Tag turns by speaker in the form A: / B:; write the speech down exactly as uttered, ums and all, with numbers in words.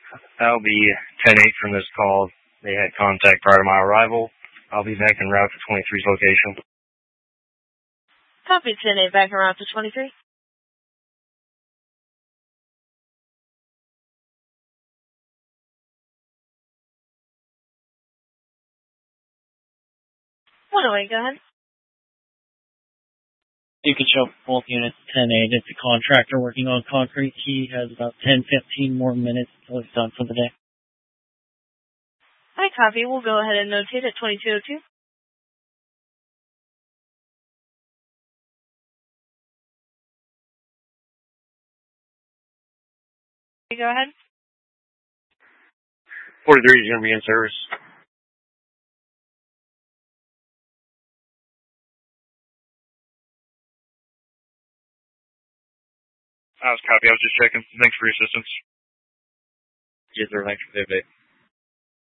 A: I'll be ten eight from this call. They had contact prior to my arrival. I'll be back en route to twenty-three's location.
B: Copy ten eight, back en route to twenty-three. one oh eight, go ahead.
C: You can show both units ten eight. It's a contractor working on concrete. He has about ten fifteen more minutes until he's done for the day.
B: Hi, copy. We'll go ahead and notate at twenty-two oh two. Go ahead.
A: forty-three is going to be in service. I was copy. I was just checking. Thanks for your assistance.
D: Yes, sir. Thanks for the update.